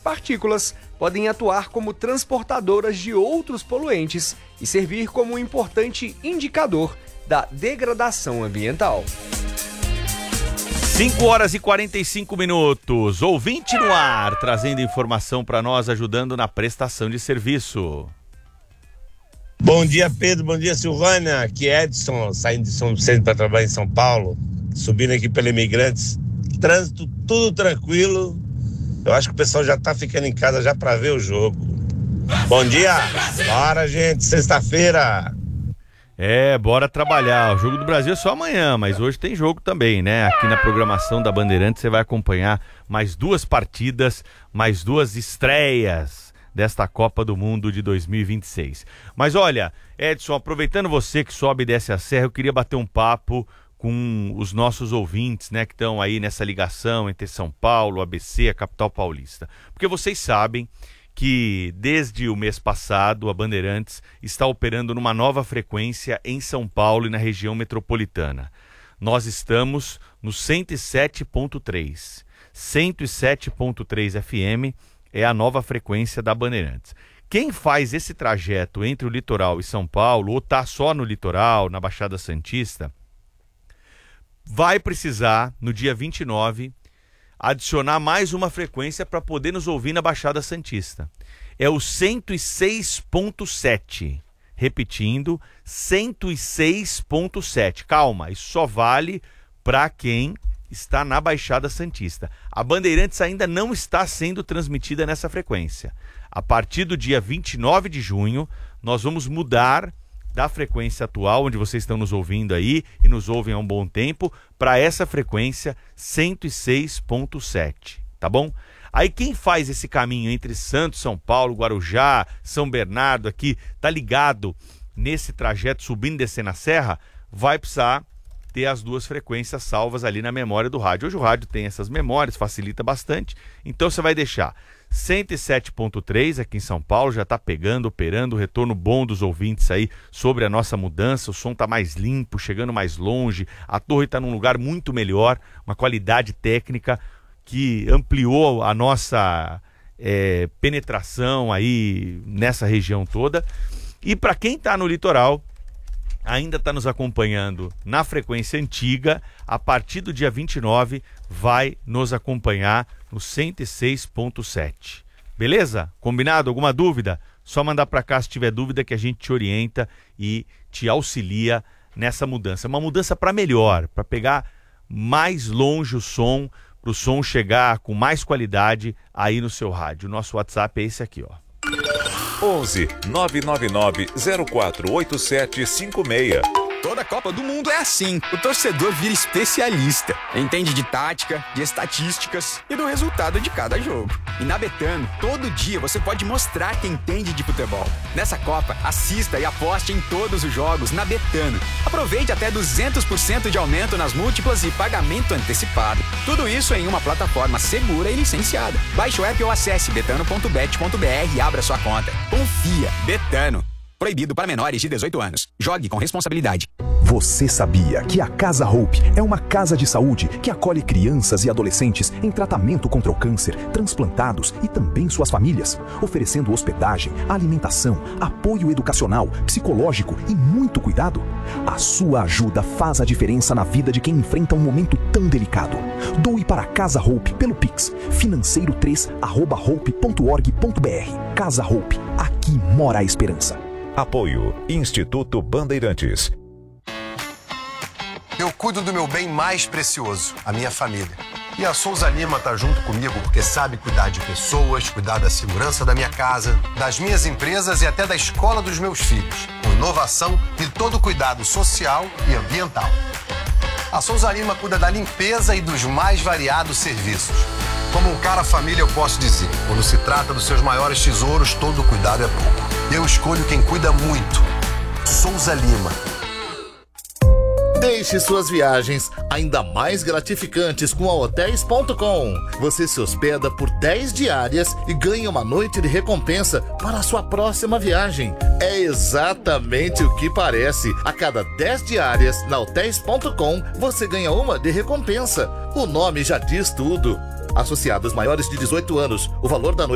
partículas podem atuar como transportadoras de outros poluentes e servir como um importante indicador da degradação ambiental. 5h45. Ouvinte no ar, trazendo informação para nós, ajudando na prestação de serviço. Bom dia, Pedro. Bom dia, Silvânia. Aqui é Edson, saindo de São Vicente para trabalhar em São Paulo, subindo aqui pela Imigrantes. Trânsito tudo tranquilo. Eu acho que o pessoal já tá ficando em casa já para ver o jogo. Bom dia. Bora, gente. Sexta-feira. Bora trabalhar. O Jogo do Brasil é só amanhã, mas hoje tem jogo também, né? Aqui na programação da Bandeirantes você vai acompanhar mais 2 partidas, mais 2 estreias desta Copa do Mundo de 2026. Mas olha, Edson, aproveitando você que sobe e desce a serra, eu queria bater um papo com os nossos ouvintes, né, que estão aí nessa ligação entre São Paulo, ABC, a capital paulista. Porque vocês sabem que desde o mês passado a Bandeirantes está operando numa nova frequência em São Paulo e na região metropolitana. Nós estamos no 107.3. 107.3 FM é a nova frequência da Bandeirantes. Quem faz esse trajeto entre o litoral e São Paulo, ou está só no litoral, na Baixada Santista, vai precisar, no dia 29, adicionar mais uma frequência para poder nos ouvir na Baixada Santista. É o 106.7. Repetindo, 106.7. Calma, isso só vale para quem está na Baixada Santista. A Bandeirantes ainda não está sendo transmitida nessa frequência. A partir do dia 29 de junho, nós vamos mudar da frequência atual, onde vocês estão nos ouvindo aí e nos ouvem há um bom tempo, para essa frequência 106.7, tá bom? Aí quem faz esse caminho entre Santos, São Paulo, Guarujá, São Bernardo aqui, tá ligado nesse trajeto subindo e descendo a serra, vai precisar ter as 2 frequências salvas ali na memória do rádio. Hoje o rádio tem essas memórias, facilita bastante, então você vai deixar 107.3 aqui em São Paulo, já está pegando, operando, o retorno bom dos ouvintes aí sobre a nossa mudança, o som está mais limpo, chegando mais longe, a torre está num lugar muito melhor, uma qualidade técnica que ampliou a nossa penetração aí nessa região toda. E para quem está no litoral, ainda está nos acompanhando na frequência antiga, a partir do dia 29 vai nos acompanhar no 106.7. Beleza? Combinado? Alguma dúvida? Só mandar para cá se tiver dúvida, que a gente te orienta e te auxilia nessa mudança. Uma mudança para melhor, para pegar mais longe o som, para o som chegar com mais qualidade aí no seu rádio. O nosso WhatsApp é esse aqui, ó. 11 999 048756. Toda Copa do Mundo é assim. O torcedor vira especialista. Entende de tática, de estatísticas e do resultado de cada jogo. E na Betano, todo dia você pode mostrar que entende de futebol. Nessa Copa, assista e aposte em todos os jogos na Betano. Aproveite até 200% de aumento nas múltiplas e pagamento antecipado. Tudo isso em uma plataforma segura e licenciada. Baixe o app ou acesse betano.bet.br e abra sua conta. Confia. Betano. Proibido para menores de 18 anos. Jogue com responsabilidade. Você sabia que a Casa Hope é uma casa de saúde que acolhe crianças e adolescentes em tratamento contra o câncer, transplantados e também suas famílias, oferecendo hospedagem, alimentação, apoio educacional, psicológico e muito cuidado? A sua ajuda faz a diferença na vida de quem enfrenta um momento tão delicado. Doe para a Casa Hope pelo Pix, financeiro3@hope.org.br. Casa Hope, aqui mora a esperança. Apoio Instituto Bandeirantes. Eu cuido do meu bem mais precioso, a minha família. E a Souza Lima tá junto comigo porque sabe cuidar de pessoas, cuidar da segurança da minha casa, das minhas empresas e até da escola dos meus filhos, com inovação e todo cuidado social e ambiental. A Souza Lima cuida da limpeza e dos mais variados serviços. Como um cara família, eu posso dizer, quando se trata dos seus maiores tesouros, todo cuidado é pouco. Eu escolho quem cuida muito. Souza Lima. Deixe suas viagens ainda mais gratificantes com a Hotels.com. Você se hospeda por 10 diárias e ganha uma noite de recompensa para a sua próxima viagem. É exatamente o que parece. A cada 10 diárias na Hotels.com, você ganha uma de recompensa. O nome já diz tudo. Associados maiores de 18 anos, o valor da noite